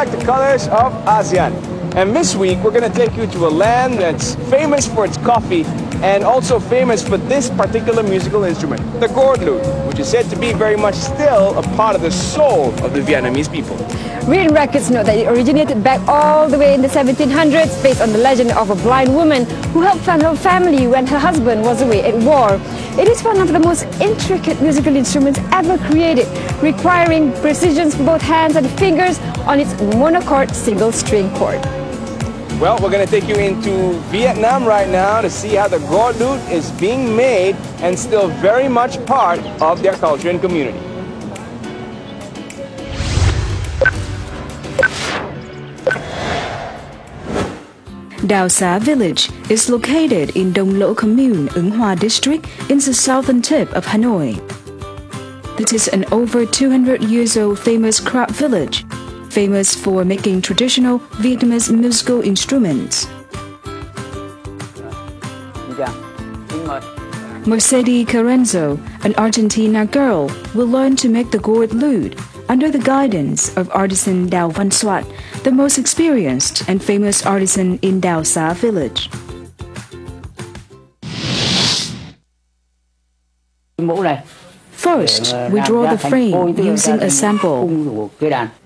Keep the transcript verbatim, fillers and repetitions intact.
back to Colors of ASEAN. And this week, we're going to take you to a land that's famous for its coffee and also famous for this particular musical instrument, the gourd lute, which is said to be very much still a part of the soul of the Vietnamese people. Written records note that it originated back all the way in the seventeen hundreds based on the legend of a blind woman who helped fund her family when her husband was away at war. It is one of the most intricate musical instruments ever created, requiring precision for both hands and fingers on its monochord single string chord. Well, we're going to take you into Vietnam right now to see how the gourd lute is being made and still very much part of their culture and community. Dao Sa Village is located in Dong Lo Commune, Ung Hoa District, in the southern tip of Hanoi. It is an over two hundred years old famous craft village, famous for making traditional Vietnamese musical instruments. Mercedes Carranzo, an Argentina girl, will learn to make the gourd lute under the guidance of artisan Dao Văn Soát, the most experienced and famous artisan in Dao Sa Village. First, we draw the frame using a sample.